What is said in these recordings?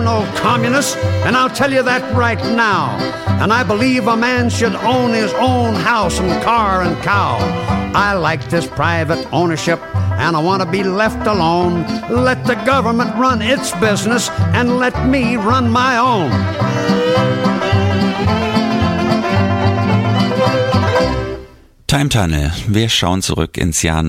no communist, and I'll tell you that right now. And I believe a man should own his own house and car and cow. I like this private ownership, and I want to be left alone. Let the government run its business, and let me run my own. Time Tunnel. Wir schauen zurück ins Jahr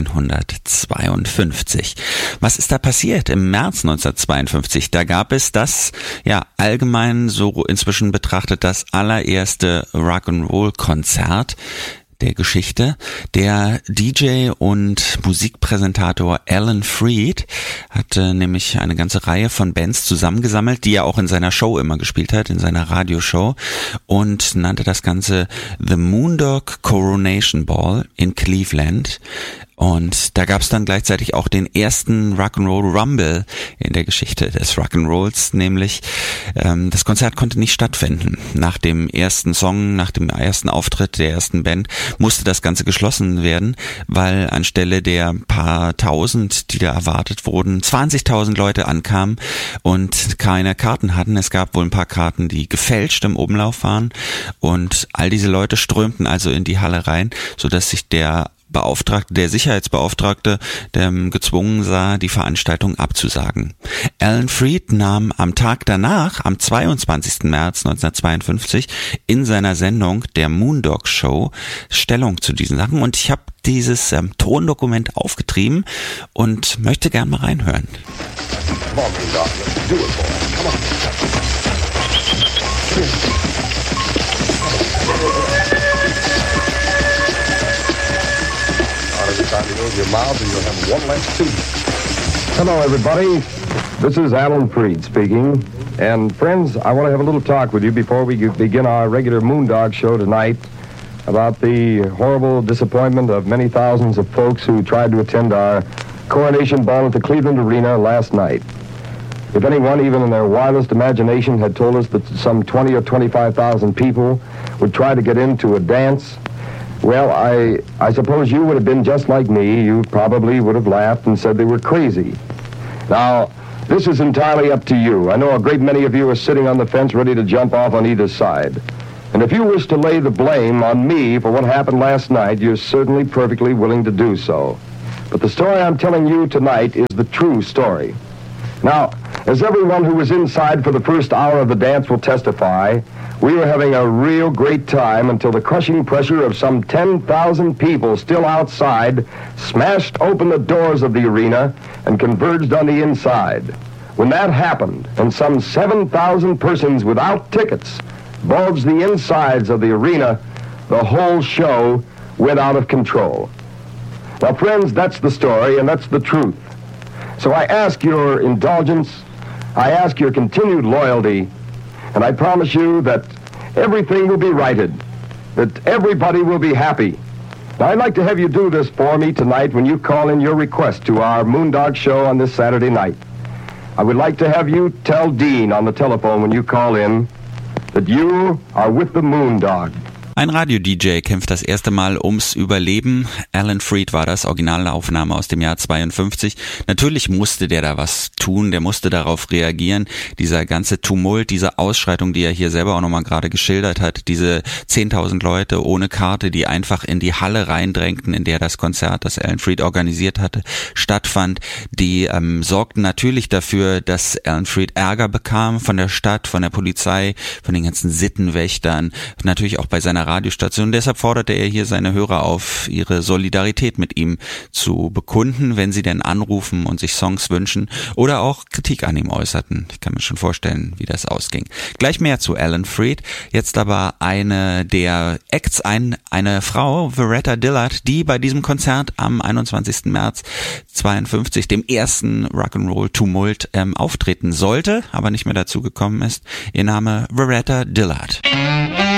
1952. Was ist da passiert im März 1952? Da gab es das, ja, allgemein so inzwischen betrachtet das allererste Rock'n'Roll-Konzert der Geschichte. Der DJ und Musikpräsentator Alan Freed hatte nämlich eine ganze Reihe von Bands zusammengesammelt, die er auch in seiner Show immer gespielt hat, in seiner Radioshow, und nannte das Ganze The Moondog Coronation Ball in Cleveland. Und da gab es dann gleichzeitig auch den ersten Rock'n'Roll Rumble in der Geschichte des Rock'n'Rolls, nämlich das Konzert konnte nicht stattfinden. Nach dem ersten Song, nach dem ersten Auftritt der ersten Band musste das Ganze geschlossen werden, weil anstelle der paar tausend, die da erwartet wurden, 20.000 Leute ankamen und keine Karten hatten. Es gab wohl ein paar Karten, die gefälscht im Umlauf waren, und all diese Leute strömten also in die Halle rein, sodass sich der Sicherheitsbeauftragte gezwungen sah, die Veranstaltung abzusagen. Alan Freed nahm am Tag danach, am 22. März 1952, in seiner Sendung der Moondog Show Stellung zu diesen Sachen, und ich habe dieses Tondokument aufgetrieben und möchte gern mal reinhören. Come on, Moondog, let's do it, boy. Come on. Hello, everybody. This is Alan Freed speaking. And friends, I want to have a little talk with you before we begin our regular Moondog show tonight about the horrible disappointment of many thousands of folks who tried to attend our coronation ball at the Cleveland Arena last night. If anyone, even in their wildest imagination, had told us that some 20 or 25,000 people would try to get into a dance, well, I suppose you would have been just like me. You probably would have laughed and said they were crazy. Now, this is entirely up to you. I know a great many of you are sitting on the fence ready to jump off on either side. And if you wish to lay the blame on me for what happened last night, you're certainly perfectly willing to do so. But the story I'm telling you tonight is the true story. Now, as everyone who was inside for the first hour of the dance will testify, we were having a real great time until the crushing pressure of some 10,000 people still outside smashed open the doors of the arena and converged on the inside. When that happened, and some 7,000 persons without tickets bulged the insides of the arena, the whole show went out of control. Now, friends, that's the story, and that's the truth. So I ask your indulgence, I ask your continued loyalty, and I promise you that everything will be righted, that everybody will be happy. Now, I'd like to have you do this for me tonight when you call in your request to our Moondog show on this Saturday night. I would like to have you tell Dean on the telephone when you call in that you are with the Moondog. Ein Radio-DJ kämpft das erste Mal ums Überleben. Alan Freed war das, Originalaufnahme aus dem Jahr 52. Natürlich musste der da was tun, der musste darauf reagieren. Dieser ganze Tumult, diese Ausschreitung, die er hier selber auch nochmal gerade geschildert hat, diese 10.000 Leute ohne Karte, die einfach in die Halle reindrängten, in der das Konzert, das Alan Freed organisiert hatte, stattfand, die sorgten natürlich dafür, dass Alan Freed Ärger bekam von der Stadt, von der Polizei, von den ganzen Sittenwächtern, natürlich auch bei seiner Radiostation. Deshalb forderte er hier seine Hörer auf, ihre Solidarität mit ihm zu bekunden, wenn sie denn anrufen und sich Songs wünschen oder auch Kritik an ihm äußerten. Ich kann mir schon vorstellen, wie das ausging. Gleich mehr zu Alan Freed. Jetzt aber eine der Acts, eine Frau, Loretta Dillard, die bei diesem Konzert am 21. März 52, dem ersten Rock'n'Roll-Tumult, auftreten sollte, aber nicht mehr dazu gekommen ist. Ihr Name Loretta Dillard.